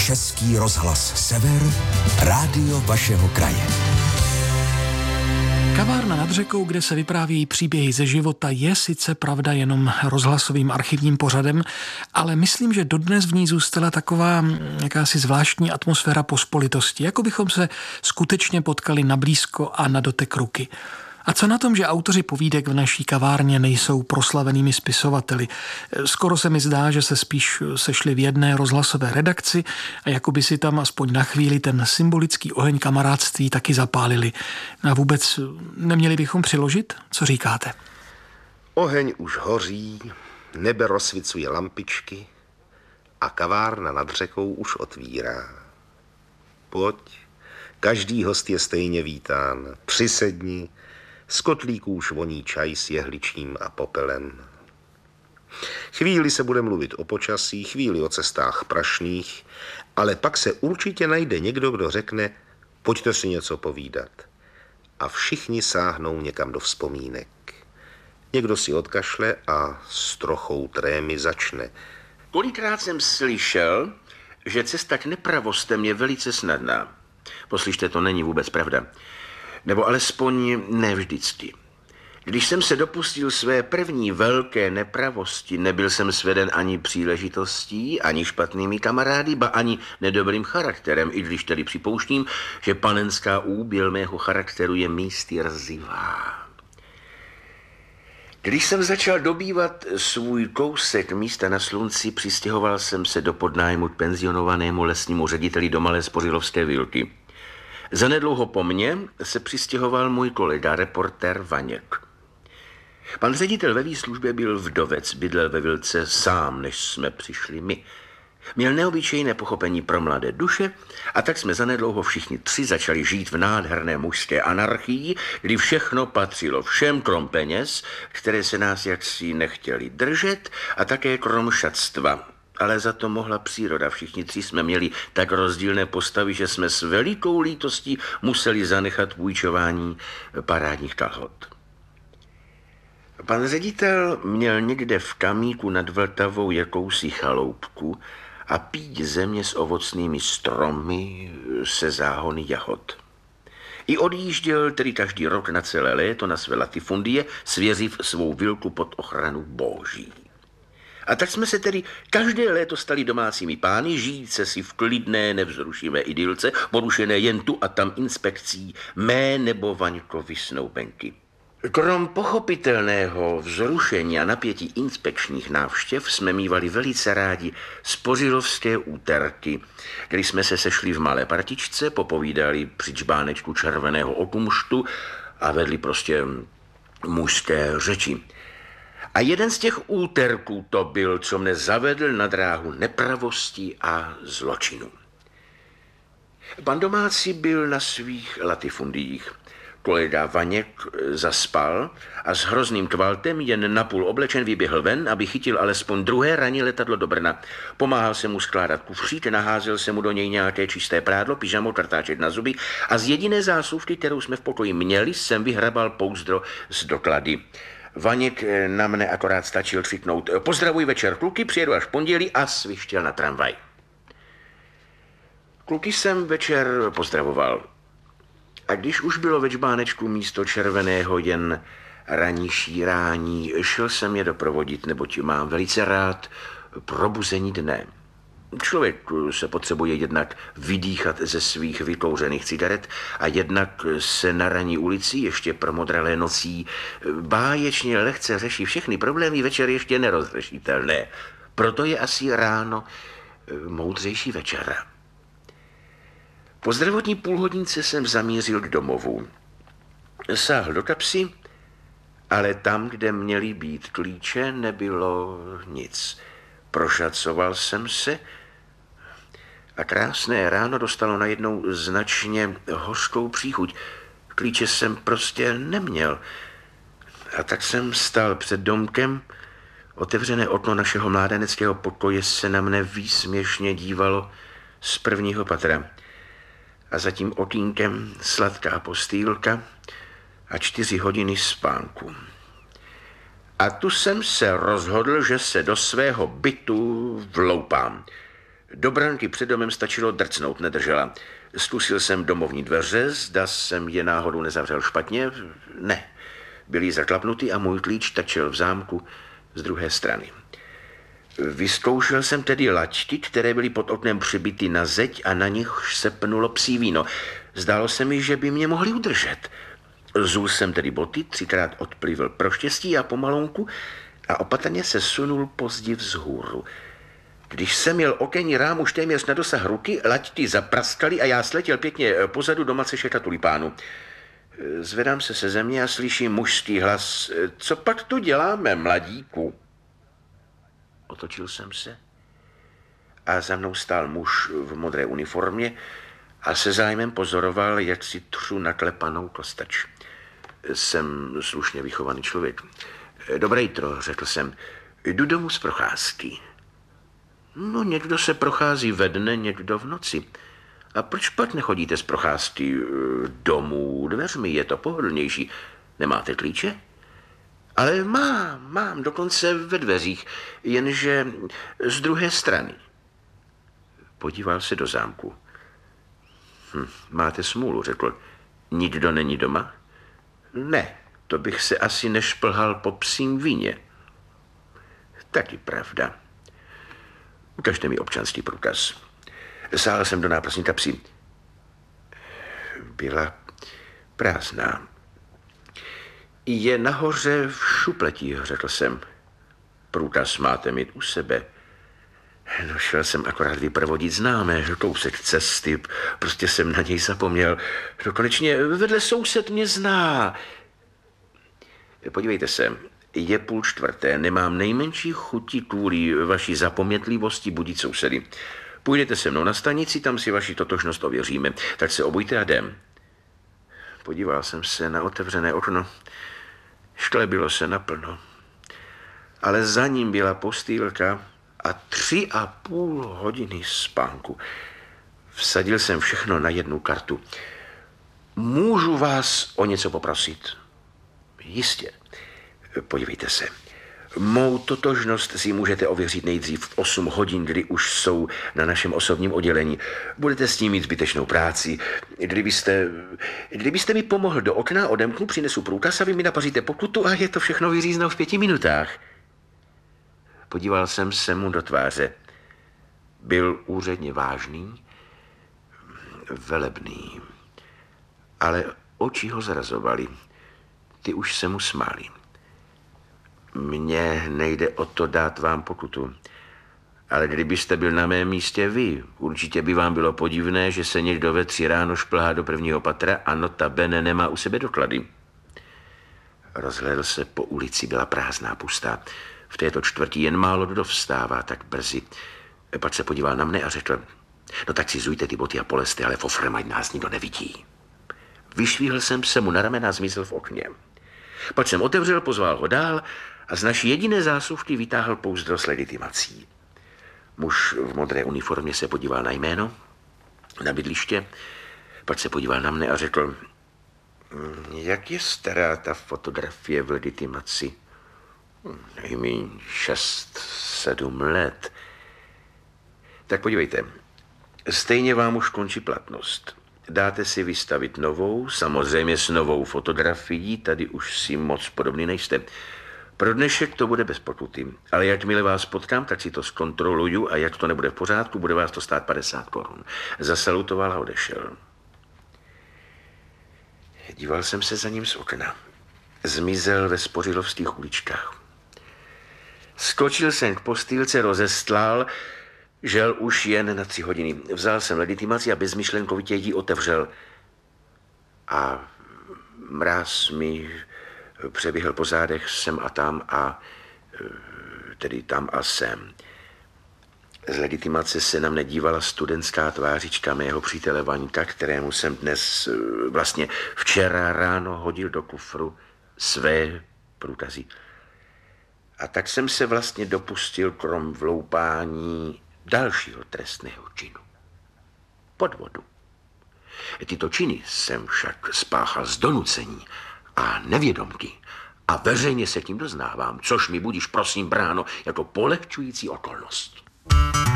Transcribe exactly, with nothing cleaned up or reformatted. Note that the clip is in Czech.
Český rozhlas Sever, rádio vašeho kraje. Kavárna nad řekou, kde se vyprávějí příběhy ze života, je sice pravda jenom rozhlasovým archivním pořadem, ale myslím, že dodnes v ní zůstala taková jakási zvláštní atmosféra pospolitosti, jako bychom se skutečně potkali nablízko a na dotek ruky. A co na tom, že autoři povídek v naší kavárně nejsou proslavenými spisovateli? Skoro se mi zdá, že se spíš sešli v jedné rozhlasové redakci a jako by si tam aspoň na chvíli ten symbolický oheň kamarádství taky zapálili. A vůbec neměli bychom přiložit? Co říkáte? Oheň už hoří, nebe rozsvicuje lampičky a kavárna nad řekou už otvírá. Pojď, každý host je stejně vítán. Přisedni, z kotlíků už voní čaj s jehličím a popelem. Chvíli se bude mluvit o počasí, chvíli o cestách prašných, ale pak se určitě najde někdo, kdo řekne, pojďte si něco povídat. A všichni sáhnou někam do vzpomínek. Někdo si odkašle a s trochou trémy začne. Kolikrát jsem slyšel, že cesta k nepravostem je velice snadná. Poslyšte, to není vůbec pravda. Nebo alespoň ne vždycky. Když jsem se dopustil své první velké nepravosti, nebyl jsem sveden ani příležitostí, ani špatnými kamarády, ba ani nedobrým charakterem, i když tedy připouštím, že panenská úběl mého charakteru je místy rzivá. Když jsem začal dobývat svůj kousek místa na slunci, přistěhoval jsem se do podnájmu k penzionovanému lesnímu řediteli do malé spořilovské vilky. Zanedlouho po mně se přistěhoval můj kolega, reportér Vaněk. Pan ředitel ve výslužbě byl vdovec, bydlel ve vilce sám, než jsme přišli my. Měl neobyčejné pochopení pro mladé duše a tak jsme zanedlouho všichni tři začali žít v nádherné mužské anarchii, kdy všechno patřilo všem krom peněz, které se nás jaksi nechtěli držet, a také krom šatstva. Ale za to mohla příroda. Všichni tři jsme měli tak rozdílné postavy, že jsme s velikou lítostí museli zanechat půjčování parádních kalhot. Pan ředitel měl někde v Kamíku nad Vltavou jakousi chaloupku a píď země s ovocnými stromy, se záhony jahod. I odjížděl tedy každý rok na celé léto na své latifundie, svěřiv svou vilku pod ochranu boží. A tak jsme se tedy každé léto stali domácími pány, žijíce si v klidné, nevzrušivé idylce, porušené jen tu a tam inspekcí mé nebo Vaňkovy snoubenky. Krom pochopitelného vzrušení a napětí inspekčních návštěv jsme mívali velice rádi spořilovské úterky, kdy jsme se sešli v malé partičce, popovídali při čbánečku červeného okumštu a vedli prostě mužské řeči. A jeden z těch úterků to byl, co mne zavedl na dráhu nepravosti a zločinu. Pan domácí byl na svých latifundiích. Kolega Vaněk zaspal a s hrozným kvaltem jen napůl oblečen vyběhl ven, aby chytil alespoň druhé ranní letadlo do Brna. Pomáhal se mu skládat kufřík, naházel se mu do něj nějaké čisté prádlo, pyžamo, kartáček na zuby a z jediné zásuvky, kterou jsme v pokoji měli, jsem vyhrabal pouzdro z doklady. Vaněk na mne akorát stačil křiknout: pozdravuj večer, kluky, přijedu až v pondělí, a svištěl na tramvaj. Kluky jsem večer pozdravoval. A když už bylo ve čbánečku místo červeného jen ranní šírání, šel jsem je doprovodit, neboť mám velice rád probuzení dne. Člověk se potřebuje jednak vydýchat ze svých vykouřených cigaret a jednak se na ranní ulici ještě promodralé nocí báječně lehce řeší všechny problémy večer ještě nerozřešitelné. Proto je asi ráno moudřejší večera. Po zdravotní půlhodince jsem zamířil k domovu. Sáhl do kapsy, ale tam, kde měly být klíče, nebylo nic. Prošacoval jsem se a krásné ráno dostalo najednou značně hořkou příchuť. Klíče jsem prostě neměl. A tak jsem stál před domkem. Otevřené okno našeho mládeneckého pokoje se na mne výsměšně dívalo z prvního patra. A za tím okýnkem sladká postýlka a čtyři hodiny spánku. A tu jsem se rozhodl, že se do svého bytu vloupám. Do branky před domem stačilo drcnout, nedržela. Zkusil jsem domovní dveře, zda jsem je náhodou nezavřel špatně. Ne, byly zaklapnuty a můj klíč trčel v zámku z druhé strany. Vyzkoušel jsem tedy laťky, které byly pod oknem přibity na zeď a na nich se pnulo psí víno. Zdálo se mi, že by mě mohli udržet. Zul jsem tedy boty, třikrát odplivl pro štěstí a pomalonku a opatrně se sunul pozdi vzhůru. Když jsem měl okenní rám už téměř na dosah ruky, laťky zapraskaly a já sletěl pěkně pozadu do macešeka tulipánu. Zvedám se se země a slyším mužský hlas. Co pak tu děláme, mladíku? Otočil jsem se a za mnou stál muž v modré uniformě a se zájmem pozoroval, jak si třu naklepanou kostač. Jsem slušně vychovaný člověk. Dobré jitro, řekl jsem. Jdu domů z procházky. No, někdo se prochází ve dne, někdo v noci. A proč pak nechodíte z procházky domů dveřmi? Je to pohodlnější. Nemáte klíče? Ale mám, mám, dokonce ve dveřích, jenže z druhé strany. Podíval se do zámku. Hm, máte smůlu, řekl. Nikdo není doma? Ne, to bych se asi nešplhal po psím víně. Taky pravda. Ukažte mi občanský průkaz. Sáhl jsem do náprsní kapsy. Byla prázdná. Je nahoře v šupletí, řekl jsem. Průkaz máte mít u sebe. No, šel jsem akorát vyprovodit známé, kousek cesty, prostě jsem na něj zapomněl. No, konečně vedle soused mě zná. Podívejte se, je půl čtvrté, nemám nejmenší chuti kvůli vaší zapomnětlivosti budit sousedy. Půjdete se mnou na stanici, tam si vaši totožnost ověříme. Tak se obujte a jdem. Podíval jsem se na otevřené okno. Šklebilo se naplno. Ale za ním byla postýlka a tři a půl hodiny spánku. Vsadil jsem všechno na jednu kartu. Můžu vás o něco poprosit? Jistě. Podívejte se. Mou totožnost si můžete ověřit nejdřív v osm hodin, kdy už jsou na našem osobním oddělení. Budete s tím mít zbytečnou práci. Kdybyste, kdybyste mi pomohl do okna, odemknu, přinesu průkaz a vy mi napaříte pokutu a je to všechno vyřízeno v pěti minutách. Podíval jsem se mu do tváře. Byl úředně vážný, velebný, ale oči ho zrazovaly. Ty už se mu smály. Mně nejde o to dát vám pokutu. Ale kdybyste byl na mém místě vy, určitě by vám bylo podivné, že se někdo ve tři ráno šplhá do prvního patra a notabene nemá u sebe doklady. Rozhlédl se po ulici, byla prázdná, pustá. V této čtvrti jen málo kdo vstává tak brzy. Pak se podíval na mne a řekl, no tak si zujte ty boty a poleste, ale fofrem, ať nás nikdo nevidí. Vyšvíhl jsem se mu na ramena a zmizel v okně. Pak jsem otevřel, pozval ho dál a z naší jediné zásuvky vytáhl pouzdro s legitimací. Muž v modré uniformě se podíval na jméno, na bydliště, pak se podíval na mne a řekl, jak je stará ta fotografie v legitimaci? Nejméně šest, sedm let. Tak podívejte, stejně vám už končí platnost. Dáte si vystavit novou, samozřejmě s novou fotografií, tady už si moc podobný nejste. Pro dnešek to bude bez pokuty, ale jakmile vás potkám, tak si to zkontroluju a jak to nebude v pořádku, bude vás to stát padesát korun. Zasalutoval a odešel. Díval jsem se za ním z okna. Zmizel ve spořilovských uličkách. Skočil jsem k postýlce, rozestlal, žel už jen na tři hodiny. Vzal jsem legitimaci a bezmyšlenkovitě ji otevřel. A mráz mi přeběhl po zádech sem a tam a tedy tam a sem. Z legitimace se na mne dívala studentská tvářička mého přítele Vaňka, kterému jsem dnes, vlastně včera ráno hodil do kufru své průkazy. A tak jsem se vlastně dopustil krom vloupání dalšího trestného činu. Podvodu. Tyto činy jsem však spáchal z donucení a nevědomky a veřejně se tím doznávám, což mi budíš prosím bráno jako polehčující okolnost.